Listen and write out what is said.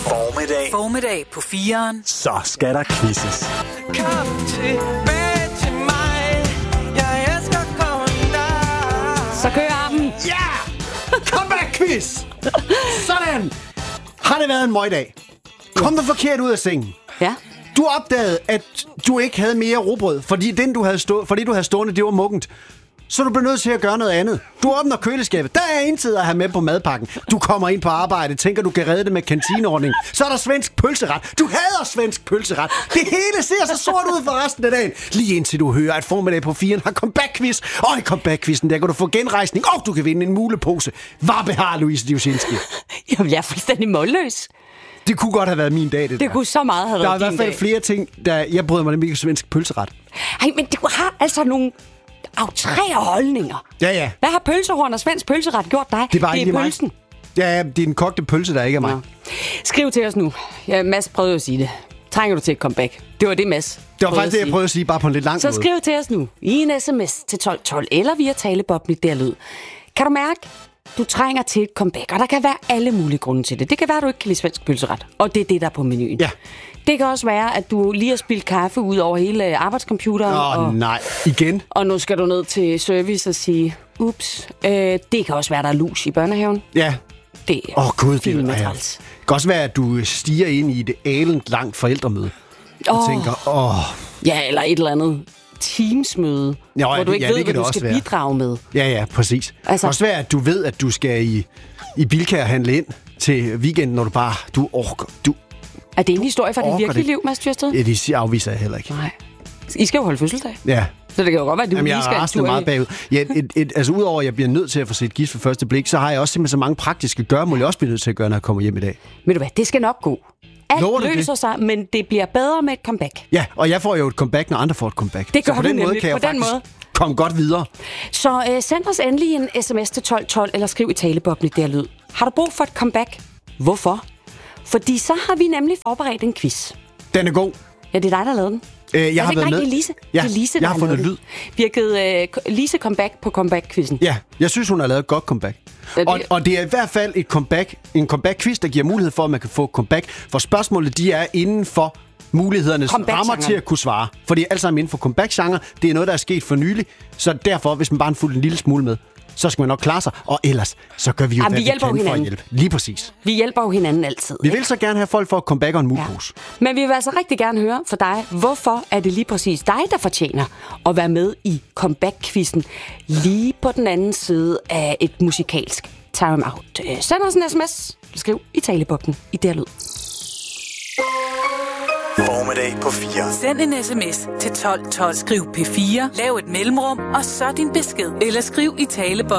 Formiddag på 4'eren. Så skal der quizzes. Kom tilbage til mig. Jeg elsker kongen. Så kører den. Ja! Comeback-quiz! Sådan! Har det været en møgdag? Kom du forkert ud af sengen? Ja. Du opdagede, at du ikke havde mere rugbrød, fordi du havde stående, det var muggent. Så du bliver nødt til at gøre noget andet. Du åbner køleskabet. Der er intet at have med på madpakken. Du kommer ind på arbejde, tænker du kan redde det med kantineordning. Så er der svensk pølseret. Du hader svensk pølseret. Det hele ser så sort ud for resten af dagen. Lige indtil du hører, at Formiddag på 4'eren har comeback-quiz. Og i comeback-quizzen, der kan du få genrejsning, og du kan vinde en mulepose. Hvad behar, Louise Diosynski? Jamen, jeg er fuldstændig målløs. Det kunne godt have været min dag, det der. Det kunne så meget have været Der er din i hvert fald dag. flere ting, der jeg bryder mig nemlig ikke svensk pølseret. Ej, men du har altså nogle aftrære holdninger. Ja. Hvad har pølsehorn og svensk pølseret gjort dig? Det er bare ikke lige pølsen. mig. Ja, det er den kogte pølse, der ikke er mig. Nå. Skriv til os nu. Ja, Mads prøvede at sige det. Trænger du til et comeback? Det var det, Mads. Det var faktisk det, jeg prøvede at sige, bare på en lidt lang Så måde. skriv til os nu i en sms til 1212 eller via taleboblen i der lyd. Kan du mærke, du trænger til et comeback, og der kan være alle mulige grunde til det. Det kan være, at du ikke kan lide svensk pølseret, og det er det, der er på menuen. Ja. Det kan også være, at du lige har spildt kaffe ud over hele arbejdscomputeren. Nej, igen. Og nu skal du ned til service og sige, ups. Det kan også være, der er lus i børnehaven. Ja. Det Gud, fint det med er træls. Det kan også være, at du stiger ind i et ælent langt forældremøde. Og tænker, Ja, eller et eller andet teamsmøde, Ja, hvor du ikke ja, ved, det hvad kan du det skal også være. bidrage med. Ja, præcis. Altså- Det kan også være, at du ved, at du skal i Bilka og handle ind til weekenden, når du orker. Er det en historie fra dit orker virkelige det. liv, Mads Thyrsted? Ja, det afviser jeg heller ikke. Nej. I skal jo holde fødselsdag. Ja. Så det kan jo godt være, at du Jamen, lige jeg skal er rasende meget bagud. Ja, altså, udover at jeg bliver nødt til at få set gift for første blik, så har jeg også simpelthen så mange praktiske gøremål, jeg også bliver nødt til at gøre, når jeg kommer hjem i dag. Ved du hvad, det skal nok gå. Lover Alt du løser sig, men det bliver bedre med et comeback. Ja, og jeg får jo et comeback, når andre får et comeback. Det gør så på du den måde nemlig. kan jeg På den faktisk måde. komme godt videre. Så send os endelig en sms til 1212, eller skriv i taleboblen i der lyd. Har du brug for et comeback? Hvorfor? Fordi så har vi nemlig forberedt en quiz. Den er god. Ja, det er dig, der lavede den. Jeg har været med. Det er Lise. Ja, Det er Lise, jeg har fundet lavet lyd. den. Vi har givet Lise comeback på comeback-quizzen. Ja, jeg synes, hun har lavet et godt comeback. Ja, det- Og det er i hvert fald en comeback-quiz, der giver mulighed for, at man kan få comeback. For spørgsmålet, de er inden for mulighedernes rammer til at kunne svare. For det er alt sammen inden for comeback-genre. Det er noget, der er sket for nylig. Så derfor, hvis man bare fulgt en lille smule med, så skal man nok klare sig. Og ellers, så gør vi jo, hvad vi hjælper kan for at hinanden. hjælpe. Lige præcis. Vi hjælper jo hinanden altid. Vi vil så gerne have folk for at comeback og en mulepose. Men vi vil altså rigtig gerne høre fra dig, hvorfor er det lige præcis dig, der fortjener at være med i comeback-quizzen lige på den anden side af et musikalsk time-out. Send os en sms, skriv i taleboblen i der lyd. Formiddag på 4. Send en sms til 1212. Skriv P4. Lav et mellemrum, og så din besked. Eller skriv i taleboblen.